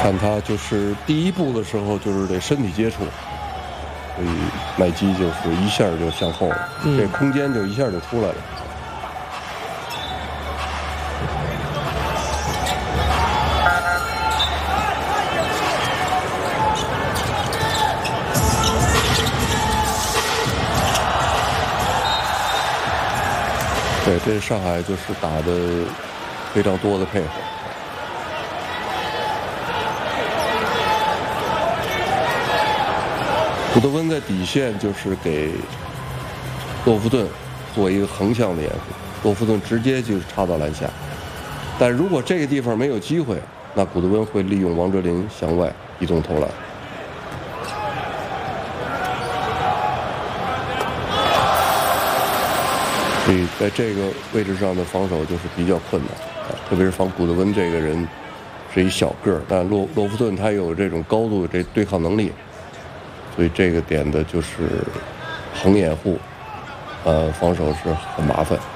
看他就是第一步的时候就是这身体接触，所以麦基就是一下就向后了，这空间就一下就出来了。对，这上海就是打的非常多的配合。古德温在底线就是给洛夫顿做一个横向的掩护，洛夫顿直接就插到篮下。但如果这个地方没有机会，那古德温会利用王哲林向外移动投篮。所以在这个位置上的防守就是比较困难，特别是防古德温这个人是一小个儿，但洛夫顿他有这种高度这对抗能力，所以这个点的就是横掩护，防守是很麻烦。